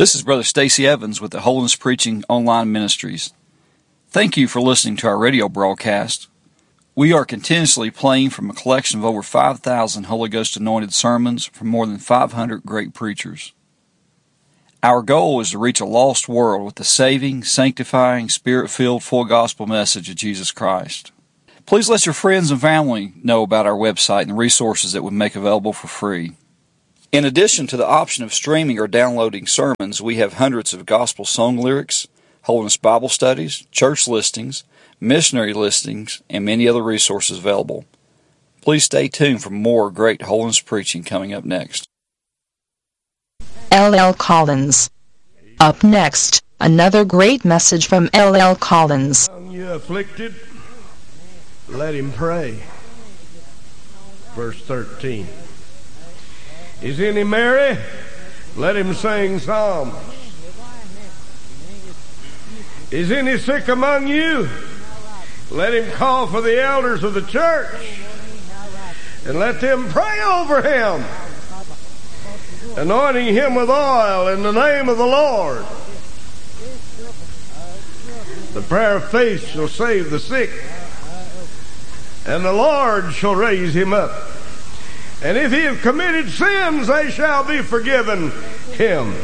This is Brother Stacy Evans with the Holiness Preaching Online Ministries. Thank you for listening to our radio broadcast. We are continuously playing from a collection of over 5,000 Holy Ghost anointed sermons from more than 500 great preachers. Our goal is to reach a lost world with the saving, sanctifying, Spirit-filled, full gospel message of Jesus Christ. Please let your friends and family know about our website and the resources that we make available for free. In addition to the option of streaming or downloading sermons, we have hundreds of gospel song lyrics, Holiness Bible studies, church listings, missionary listings, and many other resources available. Please stay tuned for more great holiness preaching coming up next. L.L. Collins. Up next, another great message from L.L. Collins. You afflicted, let him pray. Verse 13. Is any merry? Let him sing psalms. Is any sick among you? Let him call for the elders of the church, and let them pray over him, anointing him with oil in the name of the Lord. The prayer of faith shall save the sick, and the Lord shall raise him up. And if he have committed sins, they shall be forgiven him.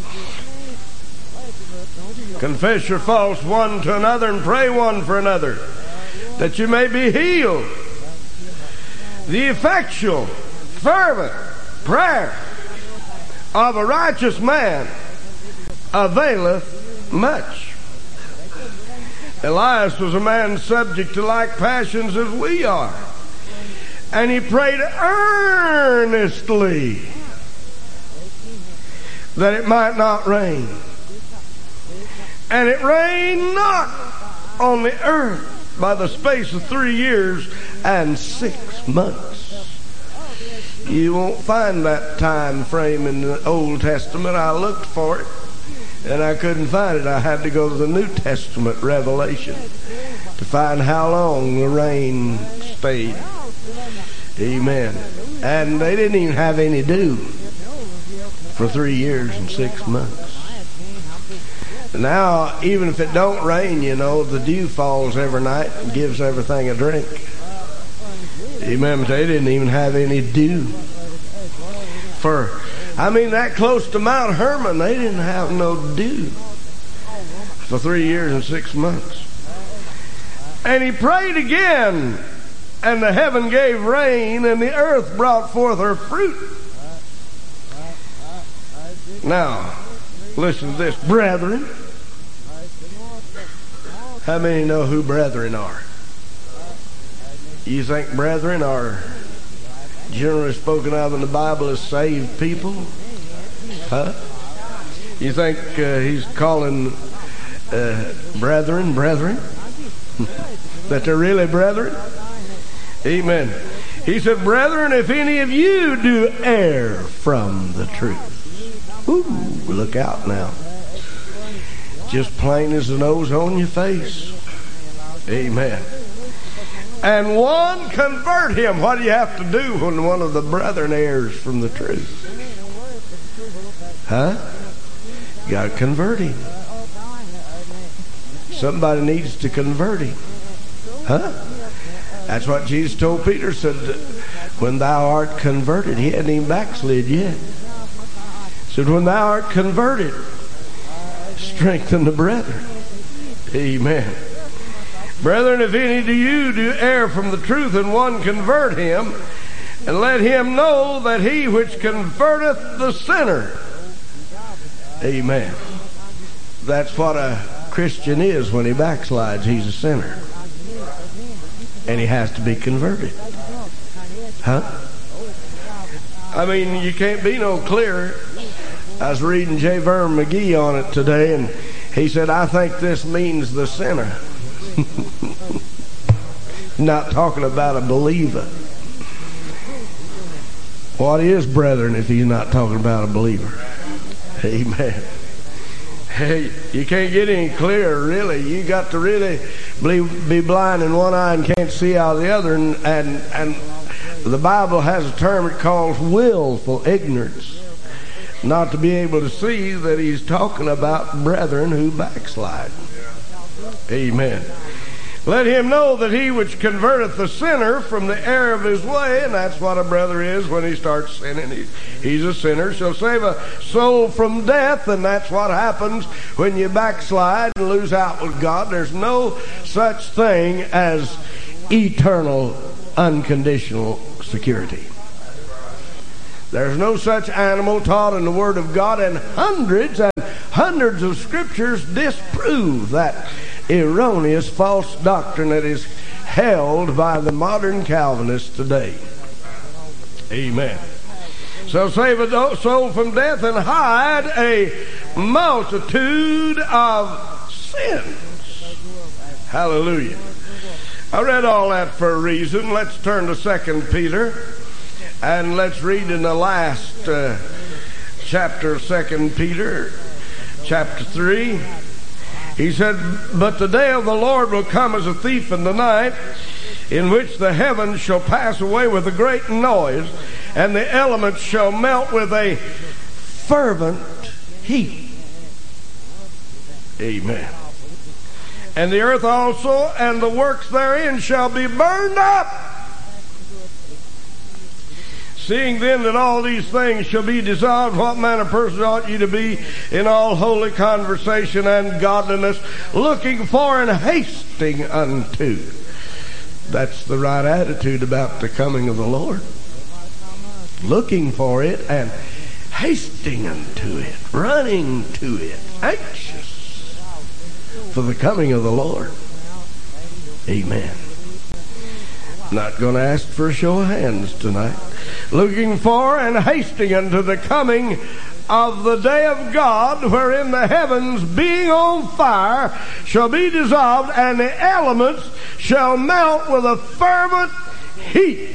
Confess your faults one to another and pray one for another, that you may be healed. The effectual, fervent prayer of a righteous man availeth much. Elias was a man subject to like passions as we are, and he prayed earnestly that it might not rain. And it rained not on the earth by the space of 3 years and 6 months. You won't find that time frame in the Old Testament. I looked for it, and I couldn't find it. I had to go to the New Testament, Revelation, to find how long the rain stayed. Amen. And they didn't even have any dew for 3 years and 6 months. Now, even if it don't rain, you know, the dew falls every night and gives everything a drink. Amen. But they didn't even have any dew. That close to Mount Hermon, they didn't have no dew for 3 years and 6 months. And he prayed again, and the heaven gave rain, and the earth brought forth her fruit. Now, listen to this, brethren. How many know who brethren are? You think brethren are generally spoken of in the Bible as saved people? Huh? You think he's calling brethren? That they're really brethren? Amen. He said, brethren, if any of you do err from the truth. Ooh, look out now. Just plain as the nose on your face. Amen. And one convert him. What do you have to do when one of the brethren errs from the truth? Huh? You got to convert him. Somebody needs to convert him. Huh? That's what Jesus told Peter, said, when thou art converted. He hadn't even backslid yet. Said, when thou art converted, strengthen the brethren. Amen. Brethren, if any of you do err from the truth, and one convert him, and let him know that he which converteth the sinner. Amen. That's what a Christian is when he backslides. He's a sinner. And he has to be converted. Huh? You can't be no clearer. I was reading J. Vernon McGee on it today, and he said, I think this means the sinner. Not talking about a believer. What is brethren if he's not talking about a believer? Amen. Hey, you can't get any clearer, really. You got to really be blind in one eye and can't see out of the other. And the Bible has a term it calls willful ignorance. not to be able to see that he's talking about brethren who backslide. Amen. Let him know that he which converteth the sinner from the error of his way, and that's what a brother is when he starts sinning. He's a sinner. Shall save a soul from death, and that's what happens when you backslide and lose out with God. There's no such thing as eternal, unconditional security. There's no such animal taught in the Word of God, and hundreds of scriptures disprove that erroneous false doctrine that is held by the modern Calvinists today. Amen. So save a soul from death and hide a multitude of sins. Hallelujah. I read all that for a reason. Let's turn to 2 Peter and let's read in the last chapter of 2 Peter, chapter 3. He said, "But the day of the Lord will come as a thief in the night, in which the heavens shall pass away with a great noise, and the elements shall melt with a fervent heat." Amen. "And the earth also and the works therein shall be burned up. Seeing then that all these things shall be dissolved, what manner of persons ought ye to be in all holy conversation and godliness, looking for and hasting unto." That's the right attitude about the coming of the Lord. Looking for it and hasting unto it, running to it, anxious for the coming of the Lord. Amen. Not going to ask for a show of hands tonight. Looking for and hasting unto the coming of the day of God, wherein the heavens being on fire shall be dissolved, and the elements shall melt with a fervent heat.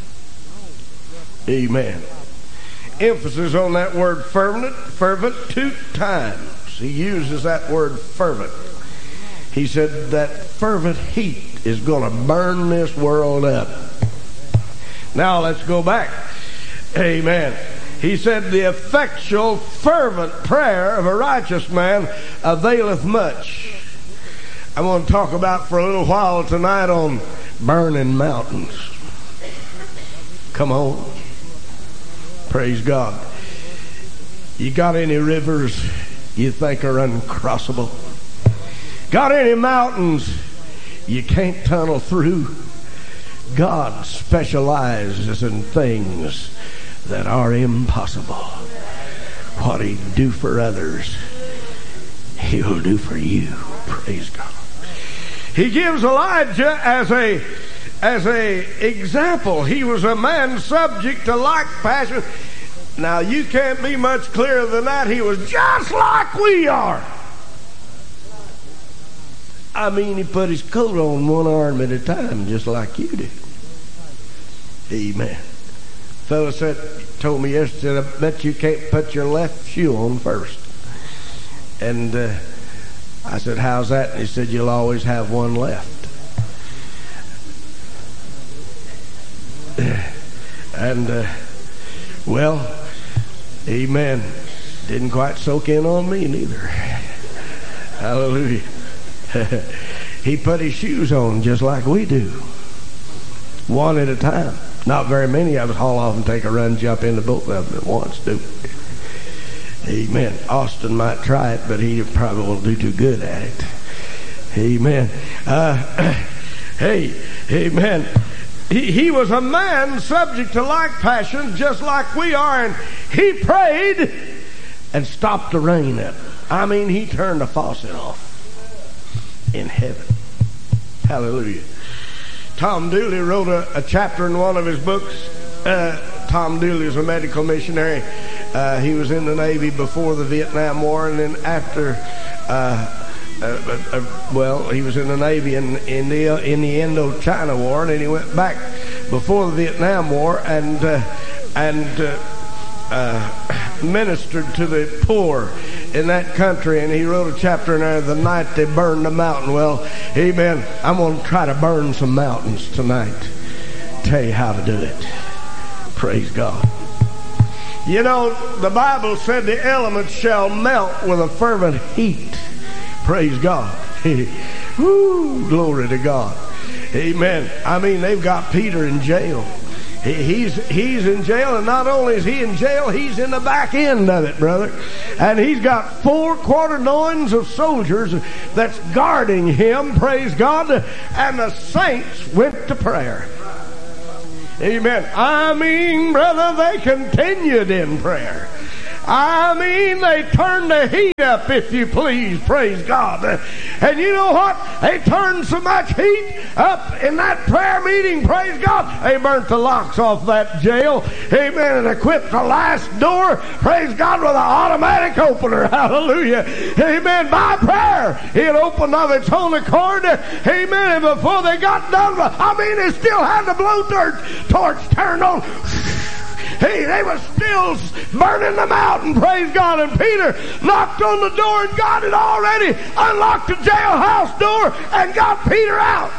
Amen. Emphasis on that word fervent 2 times. He uses that word fervent. He said that fervent heat is going to burn this world up. Now let's go back. Amen. He said the effectual fervent prayer of a righteous man availeth much. I want to talk about for a little while tonight on burning mountains. Come on. Praise God. You got any rivers you think are uncrossable? Got any mountains you can't tunnel through? God specializes in things that are impossible. What He'd do for others, He'll do for you. Praise God. He gives Elijah as a example. He was a man subject to like passion. Now you can't be much clearer than that. He was just like we are. I mean, he put his coat on one arm at a time, just like you do. Amen. Fellow told me yesterday, I bet you can't put your left shoe on first. And I said, how's that? And he said, you'll always have one left. And, well, amen. Didn't quite soak in on me neither. Hallelujah. He put his shoes on just like we do. One at a time. Not very many of us haul off and take a run, jump into both of them at once, do we? Amen. Austin might try it, but he probably won't do too good at it. Amen. Hey, amen. He was a man subject to like passions just like we are, and he prayed and stopped the rain up. I mean, he turned the faucet off in heaven. Hallelujah. Tom Dooley wrote a chapter in one of his books. Tom Dooley is a medical missionary. He was in the Navy before the Vietnam War, and then after he was in the Navy in the Indochina War, and then he went back before the Vietnam War and ministered to the poor in that country. And he wrote a chapter in there, The Night They Burned the Mountain. Well, amen, I'm going to try to burn some mountains tonight. Tell you how to do it. Praise God. You know, the Bible said the elements shall melt with a fervent heat. Praise God. Woo, glory to God. Amen. I mean, they've got Peter in jail. He's in jail, and not only is he in jail, he's in the back end of it, brother. And he's got 4 quaternions of soldiers that's guarding him, praise God. And the saints went to prayer. Amen. I mean, brother, they continued in prayer. I mean, they turned the heat up, if you please, praise God. And you know what? They turned so much heat up in that prayer meeting, praise God. They burnt the locks off that jail, amen, and equipped the last door, praise God, with an automatic opener, hallelujah, amen, by prayer. It opened of its own accord, amen, and before they got done, I mean, they still had the blowtorch turned on. Hey, they were still burning them out, and praise God. And Peter knocked on the door, and God had already unlocked the jailhouse door and got Peter out.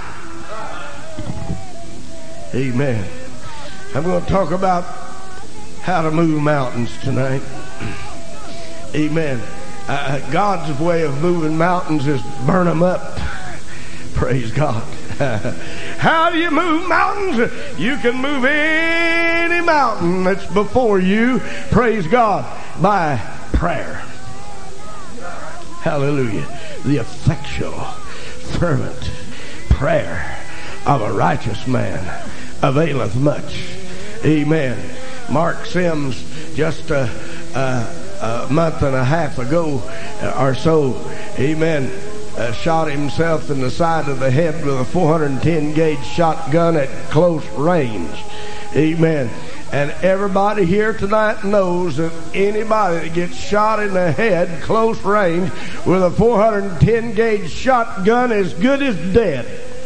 Amen. I'm going to talk about how to move mountains tonight. Amen. God's way of moving mountains is burn them up. Praise God. How do you move mountains? You can move any mountain that's before you, praise God, by prayer. Hallelujah. The effectual, fervent prayer of a righteous man availeth much. Amen. Mark Sims, just a month and a half ago or so, amen, shot himself in the side of the head with a 410 gauge shotgun at close range. Amen. And everybody here tonight knows that anybody that gets shot in the head close range with a 410 gauge shotgun is good as dead.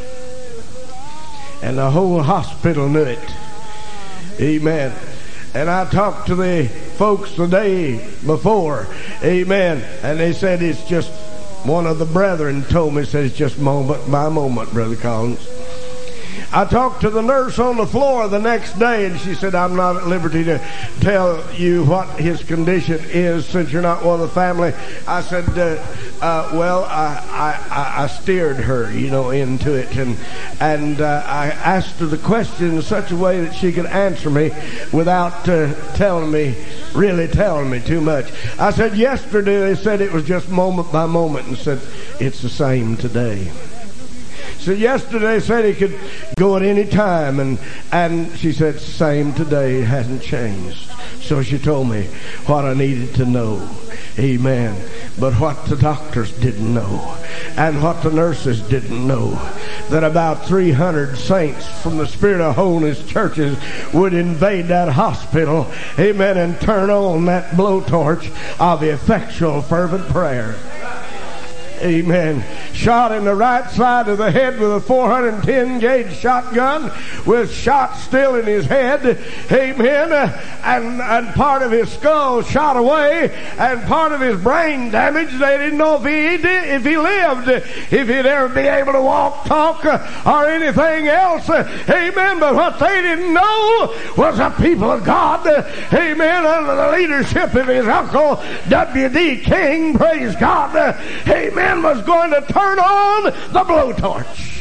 And the whole hospital knew it. Amen. And I talked to the folks the day before, amen, and they said it's just, one of the brethren told me, said it's just moment by moment, Brother Collins. I talked to the nurse on the floor the next day, and she said, I'm not at liberty to tell you what his condition is since you're not one of the family. I said, well, I steered her, into it, and I asked her the question in such a way that she could answer me without telling me too much. I said, yesterday they said it was just moment by moment, and said, it's the same today. So yesterday said he could go at any time, and she said, same today, it hasn't changed. So she told me what I needed to know. Amen. But what the doctors didn't know, and what the nurses didn't know, that about 300 saints from the Spirit of Holiness churches would invade that hospital, amen, and turn on that blowtorch of effectual fervent prayer. Amen. Shot in the right side of the head with a 410 gauge shotgun, with shots still in his head. Amen. And part of his skull shot away, and part of his brain damaged. They didn't know if he lived, if he'd ever be able to walk, talk, or anything else. Amen. But what they didn't know was the people of God, amen, under the leadership of his uncle W.D. King, praise God, amen, was going to turn on the blowtorch.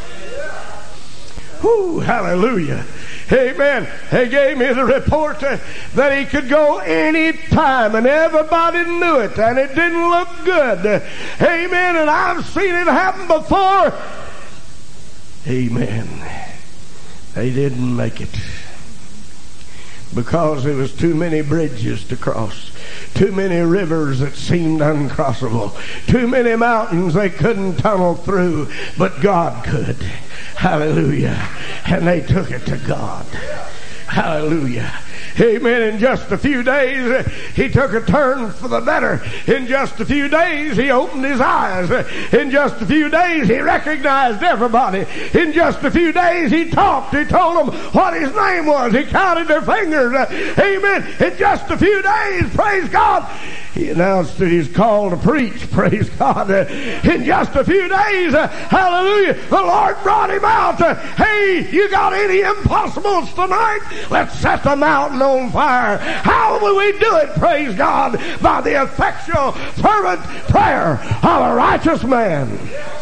Whoo, hallelujah. Amen. He gave me the report that he could go any time, and everybody knew it, and it didn't look good. Amen. And I've seen it happen before. Amen. They didn't make it because there was too many bridges to cross. Too many rivers that seemed uncrossable. Too many mountains they couldn't tunnel through, but God could. Hallelujah. And they took it to God. Hallelujah. Amen. In just a few days, he took a turn for the better. In just a few days, he opened his eyes. In just a few days, he recognized everybody. In just a few days, he talked. He told them what his name was. He counted their fingers. Amen. In just a few days, praise God, he announced that he's called to preach. Praise God. In just a few days, hallelujah, the Lord brought him out. Hey, you got any impossibles tonight? Let's set the mountain on fire. How will we do it? Praise God, by the effectual, fervent prayer of a righteous man.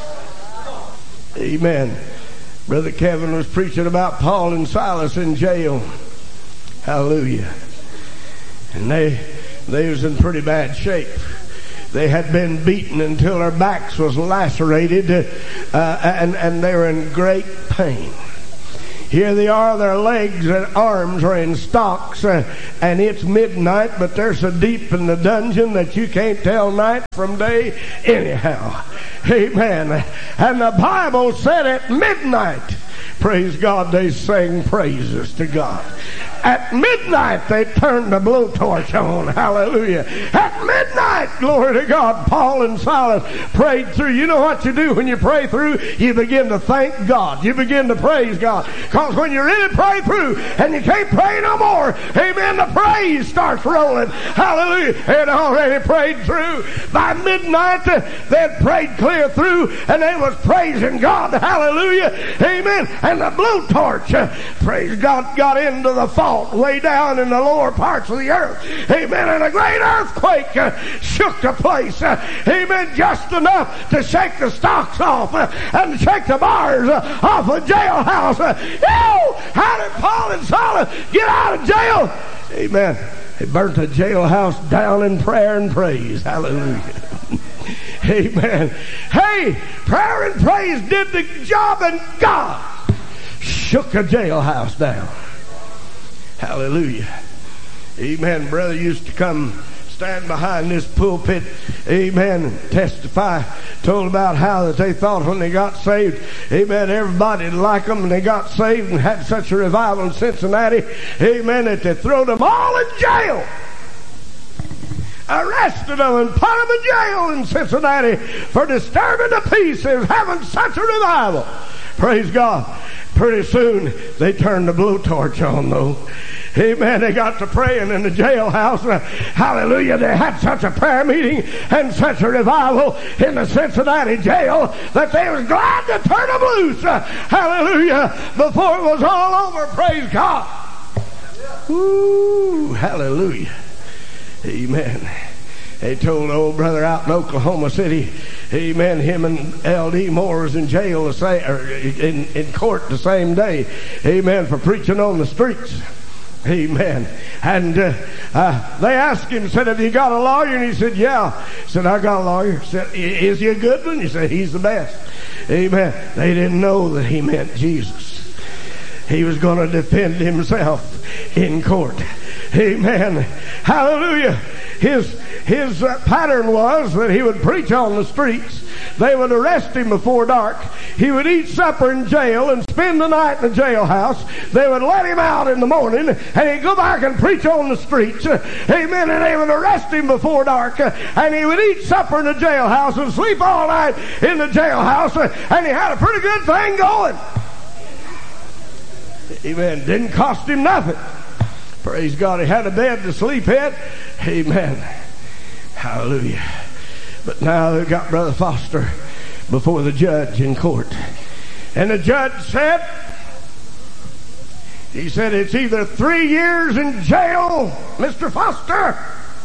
Amen. Brother Kevin was preaching about Paul and Silas in jail. Hallelujah. And they was in pretty bad shape. They had been beaten until their backs was lacerated, and they were in great pain. Here they are, their legs and arms are in stocks, and it's midnight, but they're so deep in the dungeon that you can't tell night from day anyhow. Amen. And the Bible said at midnight, praise God, they sang praises to God. At midnight, they turned the blowtorch on. Hallelujah. At midnight, glory to God, Paul and Silas prayed through. You know what you do when you pray through? You begin to thank God. You begin to praise God. Because when you really pray through and you can't pray no more, amen, the praise starts rolling. Hallelujah. They had already prayed through. By midnight, they had prayed clear through, and they was praising God. Hallelujah. Amen. And the blowtorch, praise God, got into the fault way down in the lower parts of the earth. Amen. And a great earthquake shook the place. Amen. Just enough to shake the stocks off and shake the bars off a jailhouse. How did Paul and Silas get out of jail? Amen. They burnt the jailhouse down in prayer and praise. Hallelujah. Amen. Hey, prayer and praise did the job, and God shook a jailhouse down. Hallelujah. Amen. Brother used to come stand behind this pulpit, amen, and testify, told about how that they thought when they got saved, amen, everybody liked them, and they got saved and had such a revival in Cincinnati, amen, that they threw them all in jail. Arrested them and put them in jail in Cincinnati for disturbing the peace. They was having such a revival. Praise God. Pretty soon they turned the blowtorch on, though. Amen. They got to praying in the jailhouse. Hallelujah. They had such a prayer meeting and such a revival in the Cincinnati jail that they was glad to turn them loose. Hallelujah. Before it was all over. Praise God. Ooh, hallelujah. Amen. They told old brother out in Oklahoma City, amen, him and L.D. Moore was in jail in court the same day, amen, for preaching on the streets. Amen. And they asked him, said, have you got a lawyer? And he said, yeah. He said, I got a lawyer. He said, is he a good one? He said, he's the best. Amen. They didn't know that he meant Jesus. He was going to defend himself in court. Amen. Hallelujah. His pattern was that he would preach on the streets. They would arrest him before dark. He would eat supper in jail and spend the night in the jailhouse. They would let him out in the morning, and he'd go back and preach on the streets. Amen. And they would arrest him before dark, and he would eat supper in the jailhouse and sleep all night in the jailhouse, and he had a pretty good thing going. Amen. Didn't cost him nothing. Praise God. He had a bed to sleep in. Amen. Hallelujah. But now they've got Brother Foster before the judge in court. And the judge said, he said, it's either 3 years in jail, Mr. Foster,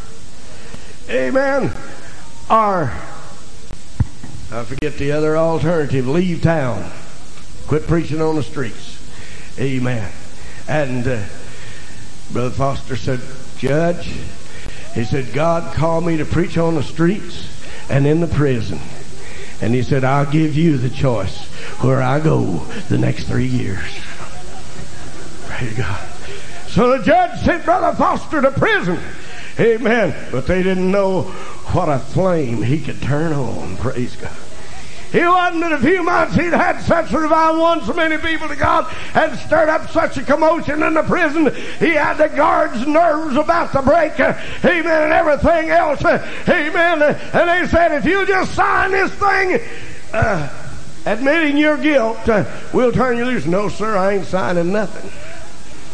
amen, or, I forget the other alternative, leave town. Quit preaching on the streets. Amen. And Brother Foster said, Judge, he said, God called me to preach on the streets and in the prison. And he said, I'll give you the choice where I go the next 3 years. Praise God. So the judge sent Brother Foster to prison. Amen. But they didn't know what a flame he could turn on. Praise God. He wasn't in a few months. He'd had such a revival, won so many people to God, and stirred up such a commotion in the prison. He had the guards' nerves about to break. Amen. And everything else. Amen. And they said, if you just sign this thing, admitting your guilt, we'll turn you loose. No, sir, I ain't signing nothing.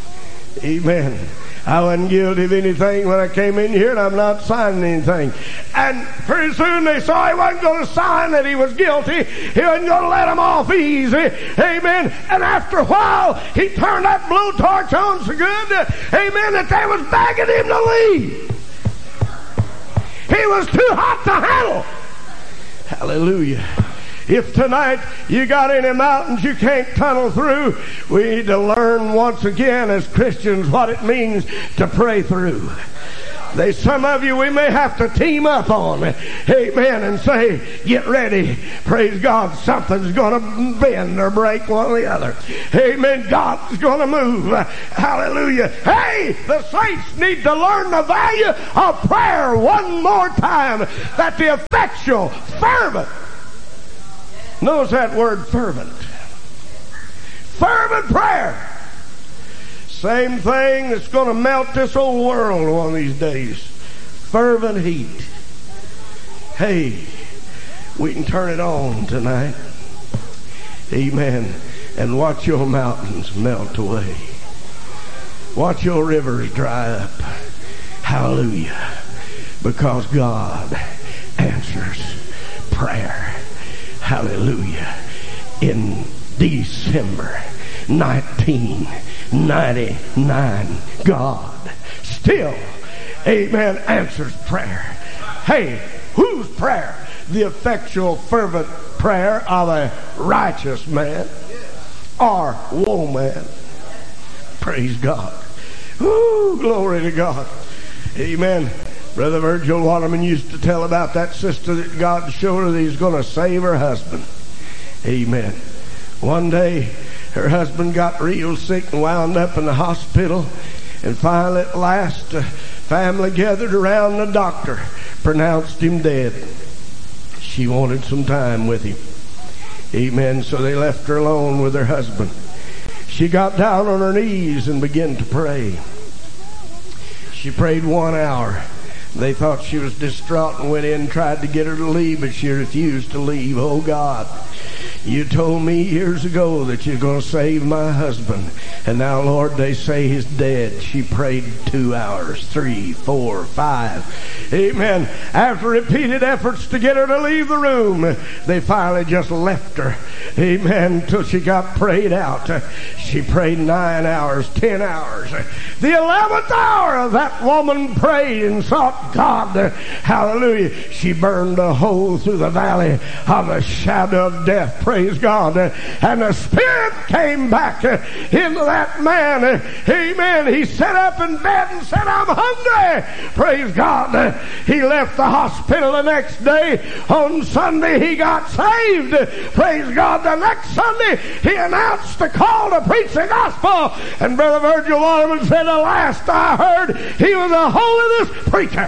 Amen. I wasn't guilty of anything when I came in here, and I'm not signing anything. And pretty soon they saw he wasn't going to sign that he was guilty. He wasn't going to let him off easy. Amen. And after a while, he turned that blowtorch on so good, amen, that they was begging him to leave. He was too hot to handle. Hallelujah. If tonight you got any mountains you can't tunnel through, we need to learn once again as Christians what it means to pray through. There's some of you we may have to team up on, amen, and say, get ready. Praise God, something's going to bend or break one or the other. Amen, God's going to move. Hallelujah. Hey, the saints need to learn the value of prayer one more time. That the effectual, fervent, notice that word fervent. Fervent prayer. Same thing that's going to melt this old world one of these days. Fervent heat. Hey, we can turn it on tonight. Amen. And watch your mountains melt away. Watch your rivers dry up. Hallelujah. Because God answers prayer. Hallelujah. In December 1999, God still, amen, answers prayer. Hey, whose prayer? The effectual, fervent prayer of a righteous man or woman. Praise God. Ooh, glory to God. Amen. Brother Virgil Waterman used to tell about that sister that God showed her that he's going to save her husband. Amen. One day, her husband got real sick and wound up in the hospital. And finally, at last, the family gathered around the doctor, pronounced him dead. She wanted some time with him. Amen. So they left her alone with her husband. She got down on her knees and began to pray. She prayed 1 hour. They thought she was distraught and went in and tried to get her to leave, but she refused to leave. Oh, God, you told me years ago that you're going to save my husband. And now, Lord, they say he's dead. She prayed 2 hours, 3, 4, 5. Amen. After repeated efforts to get her to leave the room, they finally just left her. Amen. Until she got prayed out. She prayed 9 hours, 10 hours. The 11th hour of that woman prayed and sought God. Hallelujah. She burned a hole through the valley of the shadow of death. Praise God. And the Spirit came back into that man. Amen. He sat up in bed and said, I'm hungry. Praise God. He left the hospital the next day. On Sunday he got saved. Praise God. The next Sunday he announced the call to preach the gospel. And Brother Virgil Waterman said, the last I heard, he was a holiness preacher.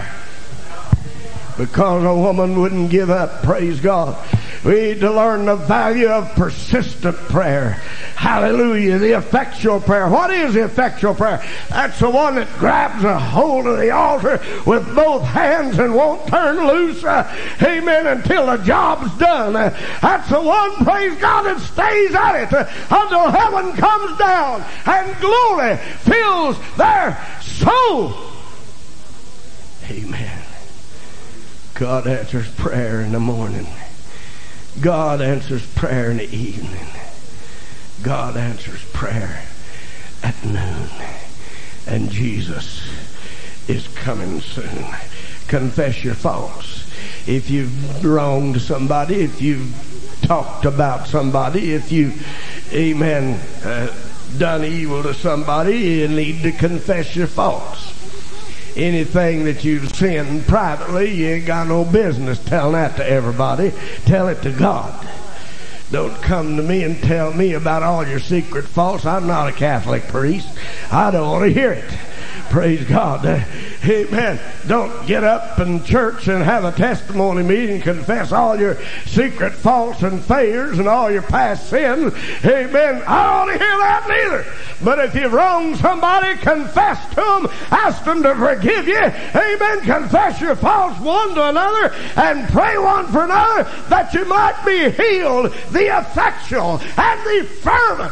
Because a woman wouldn't give up. Praise God. We need to learn the value of persistent prayer. Hallelujah. The effectual prayer. What is the effectual prayer? That's the one that grabs a hold of the altar with both hands and won't turn loose. Amen. Until the job's done. That's the one, praise God, that stays at it until heaven comes down and glory fills their soul. Amen. God answers prayer in the morning. God answers prayer in the evening. God answers prayer at noon. And Jesus is coming soon. Confess your faults. If you've wronged somebody, if you've talked about somebody, if you've, amen, done evil to somebody, you need to confess your faults. Anything that you've sinned privately, you ain't got no business telling that to everybody. Tell it to God. Don't come to me and tell me about all your secret faults. I'm not a Catholic priest. I don't want to hear it. Praise God. Amen. Don't get up in church and have a testimony meeting and confess all your secret faults and failures and all your past sins. Amen. I don't want to hear that neither. But if you've wronged somebody, confess to them. Ask them to forgive you. Amen. Confess your faults one to another and pray one for another that you might be healed. The effectual and the fervent.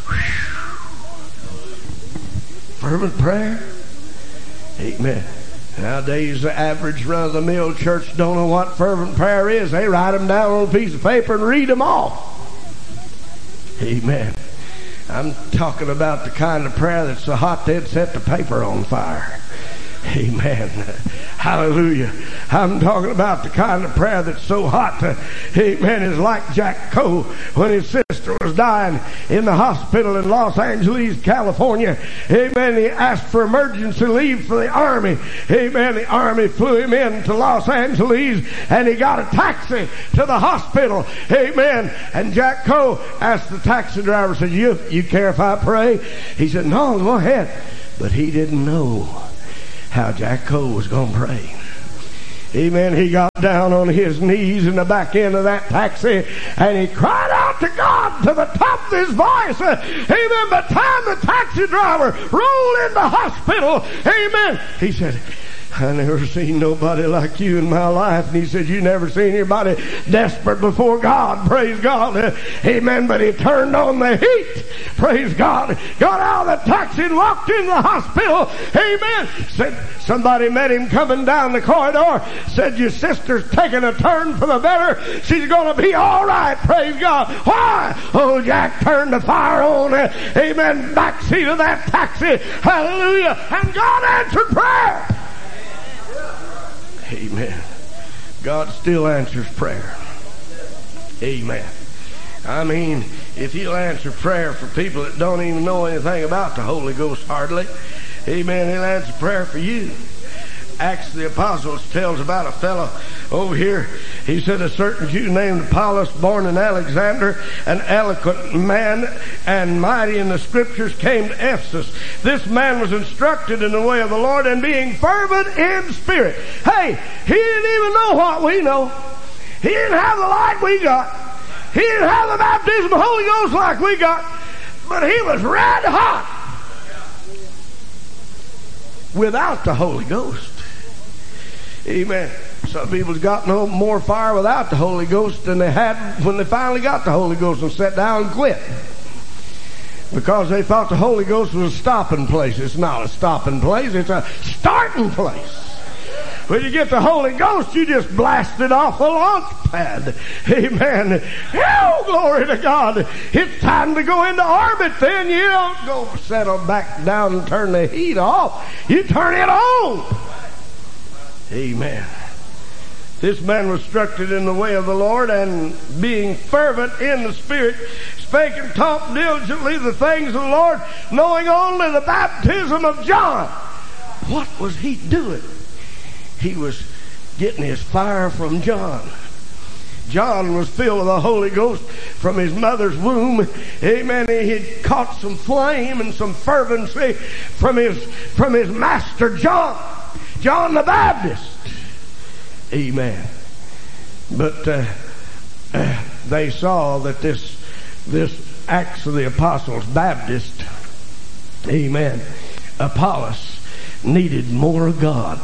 Fervent prayer. Amen. Nowadays, the average run-of-the-mill church don't know what fervent prayer is. They write them down on a piece of paper and read them off. Amen. I'm talking about the kind of prayer that's so hot they'd set the paper on fire. Amen. Hallelujah. I'm talking about the kind of prayer that's so hot. Amen. Is like Jack Coe when his sister was dying in the hospital in Los Angeles, California. Amen. He asked for emergency leave for the Army. Amen. The Army flew him in to Los Angeles and he got a taxi to the hospital. Amen. And Jack Coe asked the taxi driver, said, you care if I pray? He said, no, go ahead. But he didn't know how Jack Coe was going to pray. Amen. He got down on his knees in the back end of that taxi and he cried out to God to the top of his voice. Amen. By the time the taxi driver rolled in the hospital, amen, he said, I never seen nobody like you in my life. And he said, you never seen anybody desperate before God. Praise God. Amen. But he turned on the heat. Praise God. Got out of the taxi and walked in the hospital. Amen. Said, somebody met him coming down the corridor. Said, your sister's taking a turn for the better. She's going to be all right. Praise God. Why? Oh, Jack turned the fire on. Amen. Backseat of that taxi. Hallelujah. And God answered prayer. Amen. God still answers prayer. Amen. I mean, if he'll answer prayer for people that don't even know anything about the Holy Ghost hardly, amen, he'll answer prayer for you. Acts of the Apostles tells about a fellow over here. He said a certain Jew named Apollos, born in Alexander, an eloquent man and mighty in the Scriptures, came to Ephesus. This man was instructed in the way of the Lord and being fervent in spirit. Hey, he didn't even know what we know. He didn't have the light we got. He didn't have the baptism of the Holy Ghost like we got. But he was red hot without the Holy Ghost. Amen. Some people's got no more fire without the Holy Ghost than they had when they finally got the Holy Ghost and sat down and quit. Because they thought the Holy Ghost was a stopping place. It's not a stopping place. It's a starting place. When you get the Holy Ghost, you just blast it off the launch pad. Amen. Oh, glory to God. It's time to go into orbit then. You don't go settle back down and turn the heat off. You turn it on. Amen. This man was instructed in the way of the Lord, and being fervent in the Spirit, spake and taught diligently the things of the Lord, knowing only the baptism of John. What was he doing? He was getting his fire from John. John was filled with the Holy Ghost from his mother's womb. Amen. He had caught some flame and some fervency from his master John the Baptist. Amen. But they saw that this Acts of the Apostles Baptist, amen, Apollos needed more of God.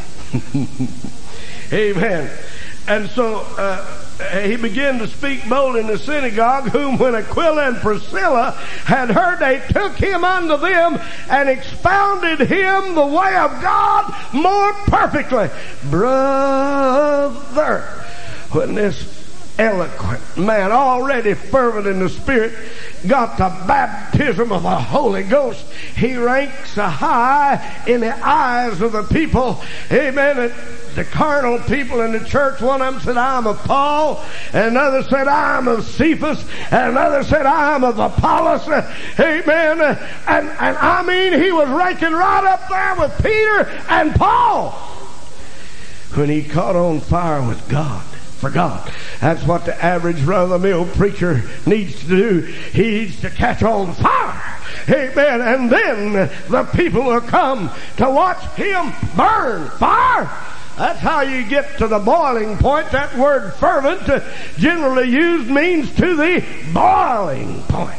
Amen. And so he began to speak bold in the synagogue, whom when Aquila and Priscilla had heard, they took him unto them and expounded him the way of God more perfectly. Brother, when this eloquent man, already fervent in the Spirit, got the baptism of the Holy Ghost, he ranks high in the eyes of the people. Amen. The carnal people in the church, one of them said, I'm of Paul, and another said, I'm of Cephas, and another said, I'm of Apollos. Amen. And I mean, he was ranking right up there with Peter and Paul when he caught on fire with God. For God. That's what the average run-of-the-mill preacher needs to do. He needs to catch on fire. Amen. And then the people will come to watch him burn. Fire. That's how you get to the boiling point. That word fervent, generally used, means to the boiling point.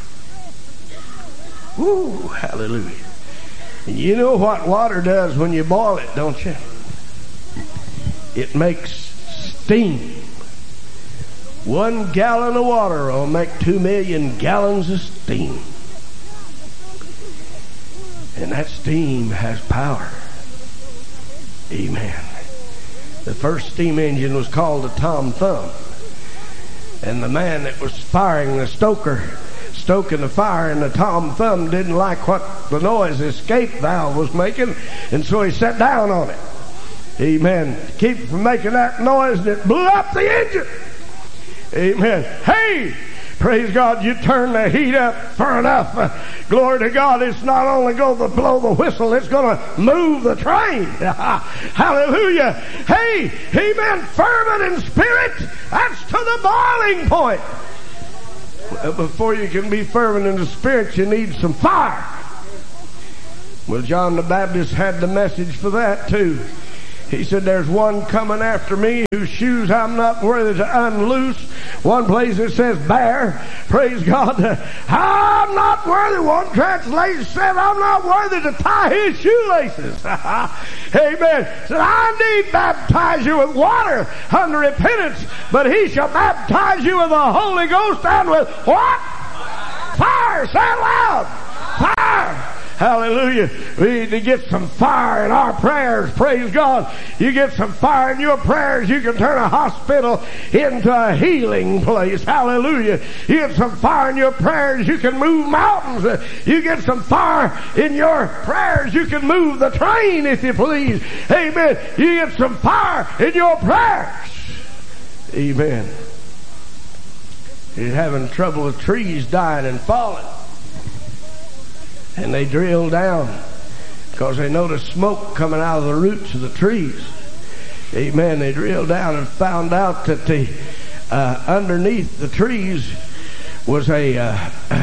Ooh, hallelujah. And you know what water does when you boil it, don't you? It makes steam. 1 gallon of water will make 2 million gallons of steam. And that steam has power. Amen. The first steam engine was called a Tom Thumb. And the man that was firing, the stoking the fire, and the Tom Thumb didn't like what the noise the escape valve was making, and so he sat down on it. Amen. Keep it from making that noise, and it blew up the engine. Amen. Hey! Praise God, you turn the heat up far enough. Glory to God, it's not only going to blow the whistle, it's going to move the train. Hallelujah. Hey, amen, fervent in spirit, that's to the boiling point. Before you can be fervent in the spirit, you need some fire. Well, John the Baptist had the message for that too. He said, there's one coming after me whose shoes I'm not worthy to unloose. One place it says bear. Praise God. I'm not worthy. One translation said, I'm not worthy to tie his shoelaces. Amen. Said, I need baptize you with water unto repentance, but he shall baptize you with the Holy Ghost and with what? Fire. Say it loud. Fire. Hallelujah. We need to get some fire in our prayers. Praise God. You get some fire in your prayers, you can turn a hospital into a healing place. Hallelujah. You get some fire in your prayers, you can move mountains. You get some fire in your prayers, you can move the train, if you please. Amen. You get some fire in your prayers. Amen. You're having trouble with trees dying and falling. And they drill down because they noticed smoke coming out of the roots of the trees. Amen. They drilled down and found out that the underneath the trees was a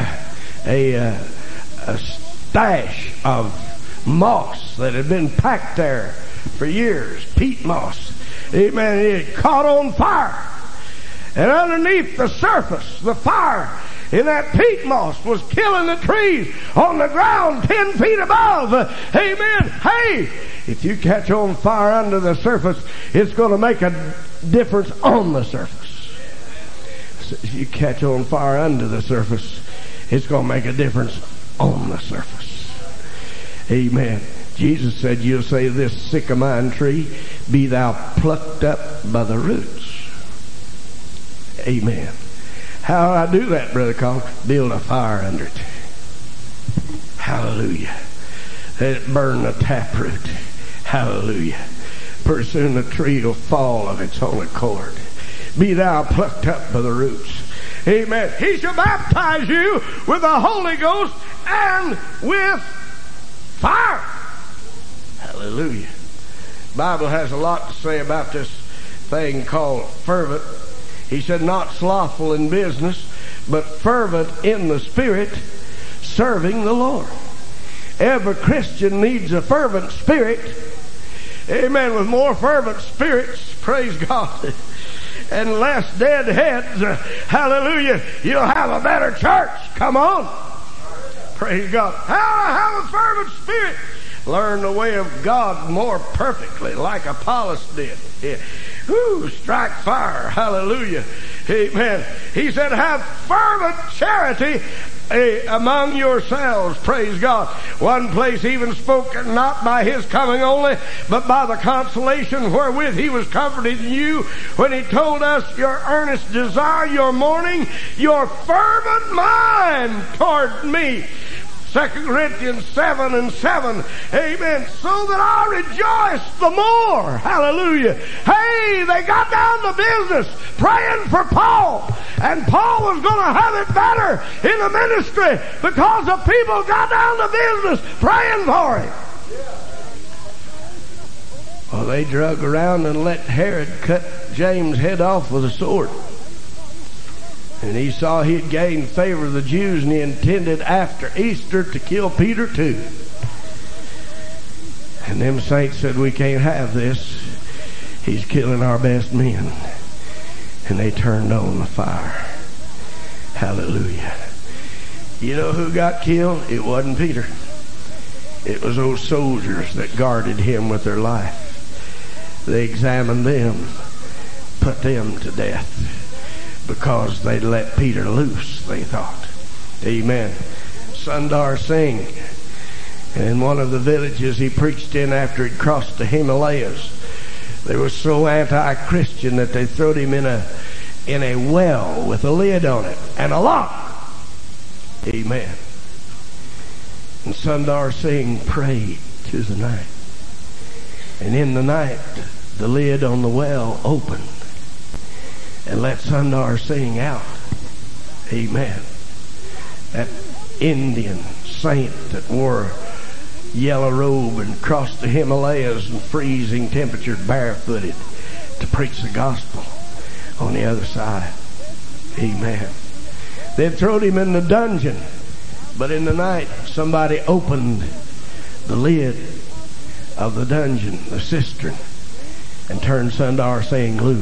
stash of moss that had been packed there for years. Peat moss. Amen. It had caught on fire. And underneath the surface, the fire in that peat moss was killing the trees on the ground 10 feet above. Amen. Hey, if you catch on fire under the surface, it's going to make a difference on the surface. So if you catch on fire under the surface, it's going to make a difference on the surface. Amen. Jesus said, you'll say this sycamore tree, be thou plucked up by the roots. Amen. How do I do that, Brother Colin? Build a fire under it. Hallelujah. Let it burn the taproot. Hallelujah. Pretty soon the tree will fall of its own accord. Be thou plucked up by the roots. Amen. He shall baptize you with the Holy Ghost and with fire. Hallelujah. The Bible has a lot to say about this thing called fervent. He said, not slothful in business, but fervent in the Spirit, serving the Lord. Every Christian needs a fervent spirit. Amen. With more fervent spirits, praise God, and less dead heads, hallelujah, you'll have a better church. Come on. Praise God. Have a fervent spirit. Learn the way of God more perfectly, like Apollos did. Yeah. Ooh, strike fire. Hallelujah. Amen. He said, have fervent charity among yourselves. Praise God. One place even spoke not by his coming only, but by the consolation wherewith he was comforting you when he told us your earnest desire, your mourning, your fervent mind toward me. 2 Corinthians 7:7. Amen. So that I rejoice the more. Hallelujah. Hey, they got down to business praying for Paul. And Paul was going to have it better in the ministry because the people got down to business praying for him. Well, they drug around and let Herod cut James' head off with a sword. And he saw he'd gained favor of the Jews, and he intended after Easter to kill Peter too. And them saints said, we can't have this. He's killing our best men. And they turned on the fire. Hallelujah. You know who got killed? It wasn't Peter. It was those soldiers that guarded him with their life. They examined them, put them to death. Because they let Peter loose, they thought. Amen. Sundar Singh, And in one of the villages he preached in after he'd crossed the Himalayas, they were so anti-Christian that they throwed him in a well with a lid on it and a lock. Amen. And Sundar Singh prayed through the night. And in the night, the lid on the well opened and let Sundar Singh out. Amen. That Indian saint that wore a yellow robe and crossed the Himalayas in freezing temperature barefooted to preach the gospel on the other side. Amen. They'd thrown him in the dungeon, but in the night somebody opened the lid of the dungeon, the cistern, and turned Sundar Singh loose.